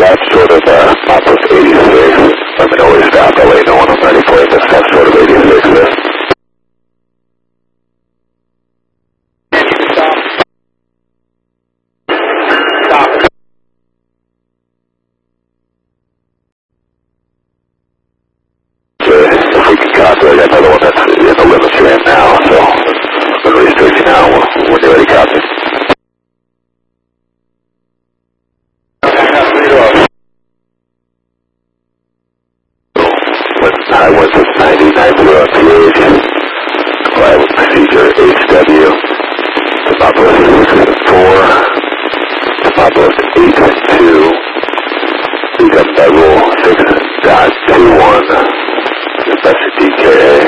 stop short of Southwest 86. Let me know where you stop. I'll let you know when I'm ready for you. Just stop short of 86 there. If we can copy, I got another one that's in the limits you're in now, so I'm going to restrict you now when you're ready to copy. High winds of 90, 90 pH, flight procedure HW, to Southwest 4, to Southwest 82, become Federal 6.21, that's your DKA.